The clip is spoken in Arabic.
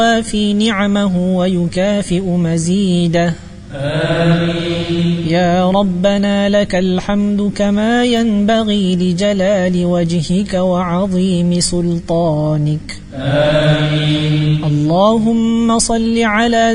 يوافي نعمه ويكافئ مزيده. آمين. يا ربنا لك الحمد كما ينبغي لجلال وجهك وعظيم سلطانك. آمين. اللهم صل على